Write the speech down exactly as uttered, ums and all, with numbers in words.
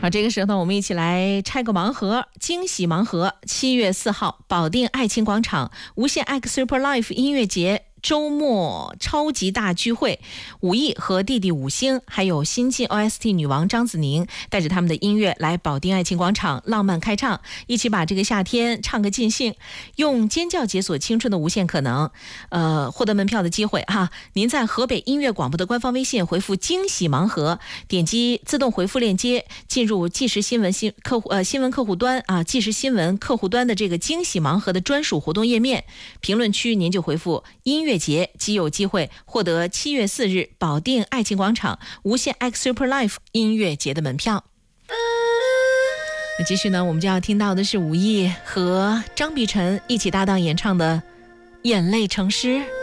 好，这个时候呢，我们一起来拆个盲盒，惊喜盲盒。七月四号，保定爱情广场无限 X Super Life 音乐节。周末超级大聚会，武艺和弟弟五星，还有新晋 O S T 女王张子宁，带着他们的音乐来保定爱情广场浪漫开唱，一起把这个夏天唱个尽兴，用尖叫解锁青春的无限可能。呃，获得门票的机会哈，您在河北音乐广播的官方微信回复惊喜盲盒，点击自动回复链接，进入即时新闻新客户呃新闻客户端啊，即时新闻客户端的这个惊喜盲盒的专属活动页面，评论区您就回复音乐节，即有机会获得七月四日保定爱情广场无限 X Super Life 音乐节的门票。那继续呢，我们就要听到的是武艺和张碧晨一起搭档演唱的《眼泪成诗》。